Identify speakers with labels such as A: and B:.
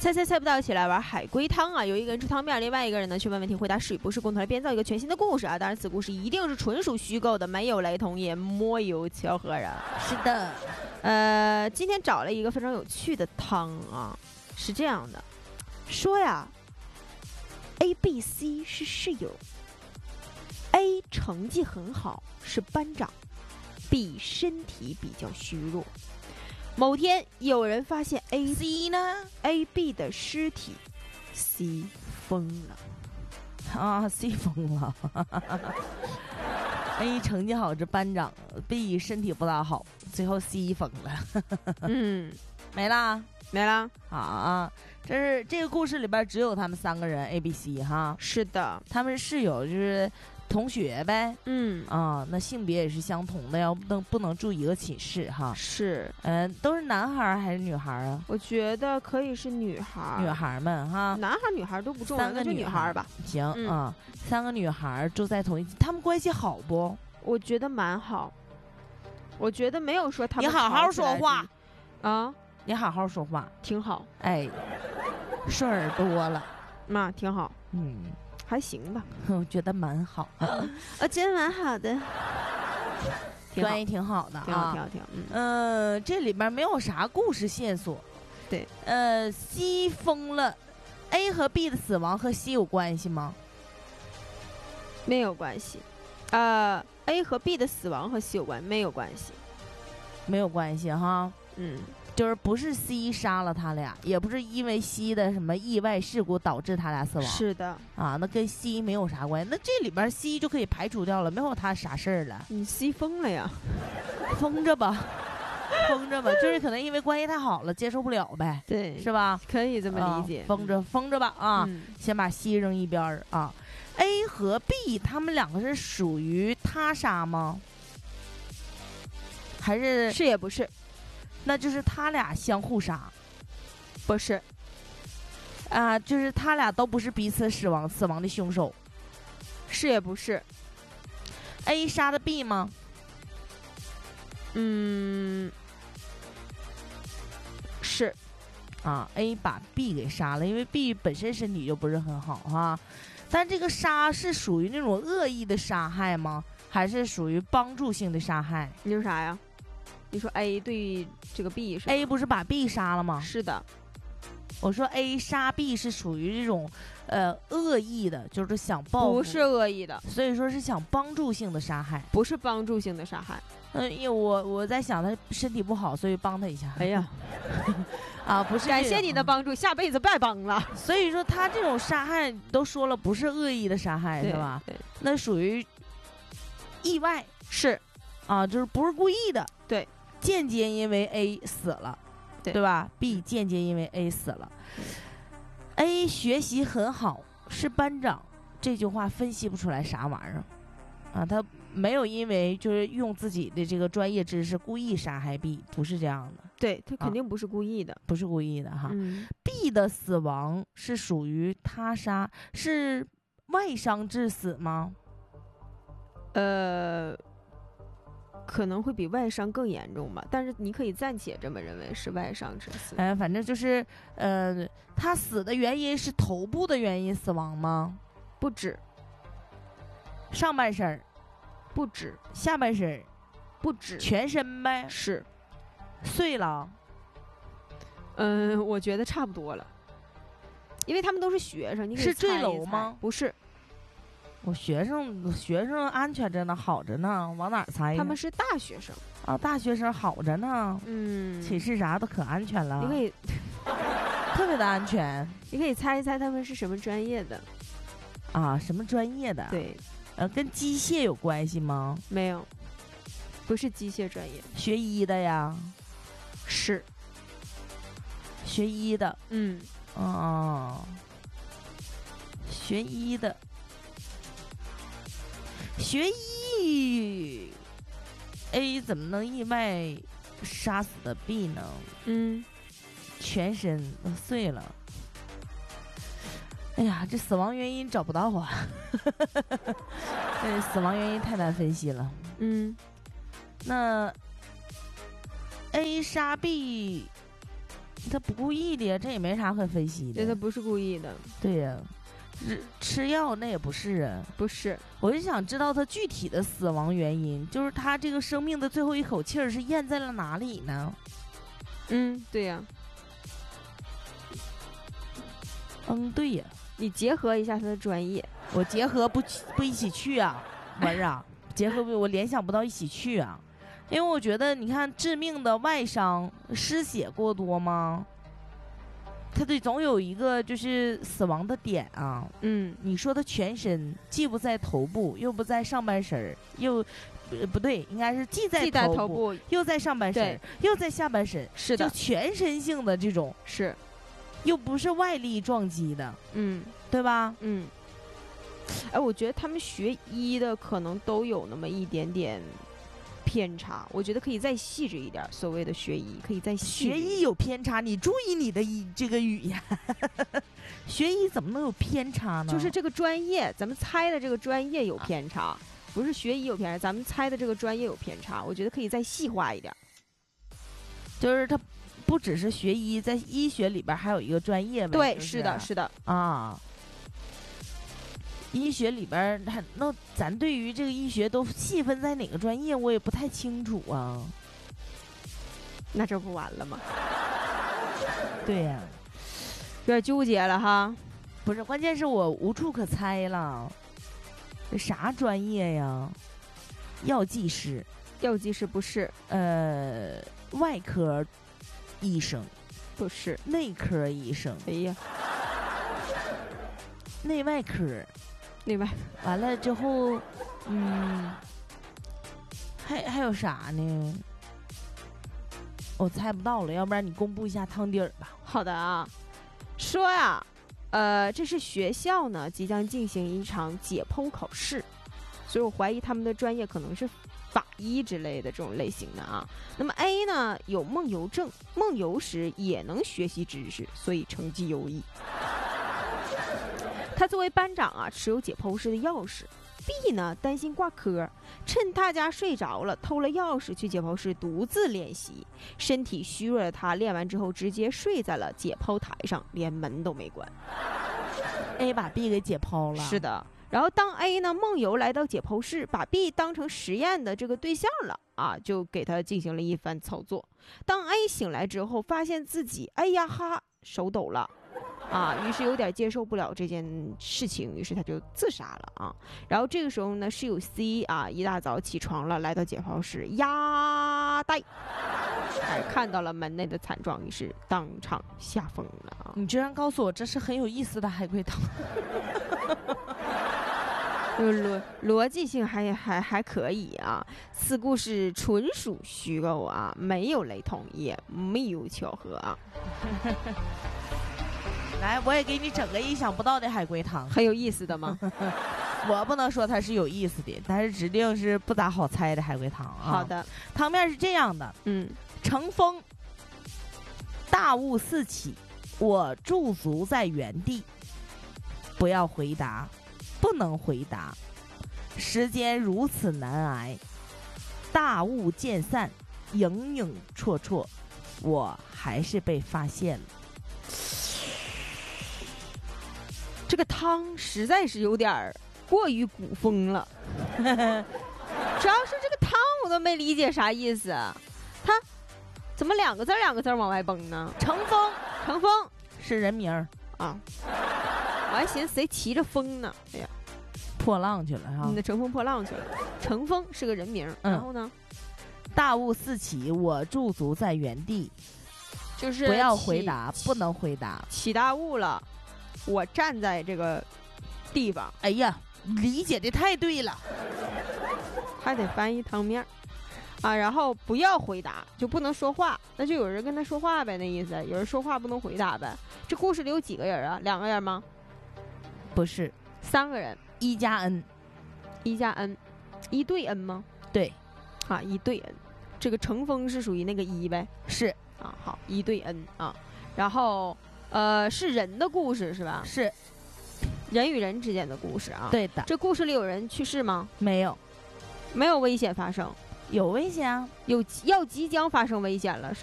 A: 猜不到，一起来玩海龟汤啊！有一个人吃汤面，另外一个人呢去问问题，回答是与不是，共同来编造一个全新的故事啊！当然，此故事一定是纯属虚构的，没有雷同，也莫有巧合啊！
B: 是的，
A: 今天找了一个非常有趣的汤啊，是这样的，说呀 ，A、B、C 是室友 ，A 成绩很好，是班长 ，B 身体比较虚弱。某天，有人发现
B: C 呢
A: A、B 的尸体 ，C 疯了
B: 啊 ，C 疯了。A 成绩好是班长 ，B 身体不大好，最后 C 疯了。没啦。啊，这个故事里边只有他们3个人 A、B、C 哈。
A: 是的，
B: 他们是室友，就是同学呗。那性别也是相同的，不能住一个寝室哈。
A: 是，
B: 都是男孩还是女孩啊？
A: 我觉得可以是女孩
B: 们哈，
A: 男孩女孩都不重要，
B: 3个
A: 就女孩吧。
B: 行，3个女孩住在同一起，他们关系好不？
A: 我觉得蛮好，我觉得没有说他们。
B: 你好好说话
A: 啊！
B: 你好好说话，
A: 挺好。
B: 哎，顺耳朵了，
A: 妈，挺好。还行吧，
B: 我觉得蛮好。
A: 我觉得蛮好的，
B: 关系挺好的啊，
A: 挺好。
B: 这里边没有啥故事线索。
A: 对
B: C 疯了 ，A 和 B 的死亡和 C 有关系吗？
A: 没有关系。A 和 B 的死亡和 C 有关，没有关系，
B: 没有关系哈。就是不是 C 杀了他俩，也不是因为 C 的什么意外事故导致他俩死亡。
A: 是的
B: 啊，那跟 C 没有啥关系。那这里边 C 就可以排除掉了，没有他啥事儿了。
A: 你 C 疯了呀？
B: 疯着吧，就是可能因为关系太好了，接受不了呗。
A: 对，
B: 是吧？
A: 可以这么理解。
B: 疯着吧啊！先把 C 扔一边儿啊。A 和 B 他们2个是属于他杀吗？还是
A: 也不是？
B: 那就是他俩相互杀，
A: 不是
B: 啊，就是他俩都不是彼此死亡的凶手，
A: 是也不是
B: ？A 杀的 B 吗？
A: 是
B: 啊 ，A 把 B 给杀了，因为 B 本身身体就不是很好哈。但这个杀是属于那种恶意的杀害吗？还是属于帮助性的杀害？
A: 你说啥呀？你说 A 对这个 B 是
B: A 不是把 B 杀了吗？
A: 是的，
B: 我说 A 杀 B 是属于这种恶意的，就是想报复，
A: 不是恶意的，
B: 所以说是想帮助性的杀害，
A: 不是帮助性的杀害。
B: 因为我在想他身体不好，所以帮他一下。
A: 哎呀，
B: 啊，不是，
A: 感谢你的帮助，下辈子别帮了。
B: 所以说他这种杀害都说了不是恶意的杀害，是吧？
A: 对，
B: 那属于意外，
A: 是
B: 啊，就是不是故意的。
A: 对。
B: 间接因为 A 死了，对吧 ？B 间接因为 A 死了。A 学习很好，是班长，这句话分析不出来啥玩意儿啊？他没有因为就是用自己的这个专业知识故意杀害 B， 不是这样的。
A: 对，他肯定不是故意的，
B: 不是故意的哈。B 的死亡是属于他杀，是外伤致死吗？
A: 可能会比外伤更严重吧，但是你可以暂且这么认为是外伤致死。
B: 反正就是他死的原因是头部的原因死亡吗？
A: 不止。
B: 上半身？
A: 不止。
B: 下半身？
A: 不止。
B: 全身呗？
A: 是。
B: 碎了？
A: 我觉得差不多了，因为他们都是学生。你
B: 是坠楼吗？
A: 不是。
B: 我学生安全着呢，好着呢，往哪儿猜呀？
A: 他们是大学生
B: 啊，大学生好着呢。寝室啥都可安全了。
A: 你可以
B: 特别的安全。
A: 你可以猜一猜他们是什么专业的？
B: 啊，什么专业的？
A: 对，
B: 跟机械有关系吗？
A: 没有，不是机械专业。
B: 学医的呀？
A: 是。
B: 学医的。学医的。学医 A 怎么能意外杀死的 B 呢？全身都碎了。哎呀，这死亡原因找不到啊！这死亡原因太难分析了。那 A 杀 B 他不故意的呀，这也没啥可分析的。
A: 对，他不是故意的。
B: 对呀，吃药那也不是啊，
A: 不是。
B: 我就想知道他具体的死亡原因，就是他这个生命的最后一口气儿是咽在了哪里呢？
A: 对呀。
B: 对呀。
A: 你结合一下他的专业，
B: 我结合不一起去啊，文啊，结合我联想不到一起去啊，因为我觉得你看致命的外伤失血过多吗？他得总有一个就是死亡的点啊。你说他全身既不在头部，又不在上半身，又不对，应该是既在头部又在上半身，又在下半身，
A: 是的，
B: 就全身性的这种
A: 是。
B: 又不是外力撞击的，对吧？
A: 我觉得他们学医的可能都有那么一点点偏差，我觉得可以再细致一点。所谓的学医可以再细致。
B: 学医有偏差，你注意你的这个语言。学医怎么能有偏差呢？
A: 就是这个专业，咱们猜的这个专业有偏差，不是学医有偏差，咱们猜的这个专业有偏差。我觉得可以再细化一点，
B: 就是他。不只是学医，在医学里边还有一个专业呗。
A: 对，是的，是的
B: 啊。医学里边，那咱对于这个医学都细分在哪个专业，我也不太清楚啊。
A: 那这不完了吗？
B: 对呀，
A: 有点纠结了哈。
B: 不是，关键是我无处可猜了。这啥专业呀？药剂师。
A: 药剂师不是。
B: 外科。医生
A: 不是，
B: 内科医生。
A: 哎呀，
B: 内外科，完了之后，还有啥呢？我猜不到了，要不然你公布一下汤底儿吧。
A: 好的啊，说呀，这是学校呢即将进行一场解剖考试，所以我怀疑他们的专业可能是法医之类的这种类型的啊。那么 A 呢有梦游症，梦游时也能学习知识，所以成绩优异。他作为班长啊，持有解剖室的钥匙。B 呢担心挂科，趁大家睡着了，偷了钥匙去解剖室独自练习。身体虚弱的他练完之后，直接睡在了解剖台上，连门都没关。
B: A 把 B 给解剖了。
A: 是的。然后当 A 呢梦游来到解剖室，把 B 当成实验的这个对象了啊，就给他进行了一番操作。当 A 醒来之后，发现自己哎呀哈手抖了啊，于是有点接受不了这件事情，于是他就自杀了啊。然后这个时候呢，室友 C 啊一大早起床了，来到解剖室呀呆，看到了门内的惨状，于是当场吓疯了啊。
B: 你居然告诉我这是很有意思的海龟汤。
A: 逻辑性还可以啊，此故事纯属虚构啊，没有雷同，也没有巧合啊。
B: 来，我也给你整个意想不到的海龟汤，
A: 很有意思的吗？
B: 我不能说它是有意思的，但是指定是不咋好猜的海龟汤啊。
A: 好的，
B: 汤面是这样的，乘风，大雾四起，我驻足在原地，不要回答。不能回答，时间如此难挨，大雾渐散，影影绰绰，我还是被发现了。
A: 这个汤实在是有点过于古风了，主要是这个汤我都没理解啥意思，它怎么两个字往外蹦呢？
B: 乘风是人名
A: 啊。我还寻思谁骑着风呢？哎呀，
B: 破浪去了哈！
A: 那乘风破浪去了。乘风是个人名，然后呢？
B: 大雾四起，我驻足在原地，
A: 就是
B: 不要回答，不能回答。
A: 起大雾了，我站在这个地方。
B: 哎呀，理解的太对了，
A: 还得翻译汤面啊。然后不要回答，就不能说话，那就有人跟他说话呗，那意思。有人说话不能回答呗。这故事里有几个人啊？2个人吗？
B: 不是
A: ，3个人。
B: 1加 N，
A: 1加 N， 1对 N 吗？
B: 对，
A: 啊，1对 N， 这个乘风是属于那个1呗？
B: 是
A: 啊，好，1对 N 啊。然后是人的故事是吧？
B: 是
A: 人与人之间的故事啊。
B: 对的。
A: 这故事里有人去世吗？
B: 没有，
A: 没有危险发生。
B: 有危险啊，
A: 要即将发生危险了是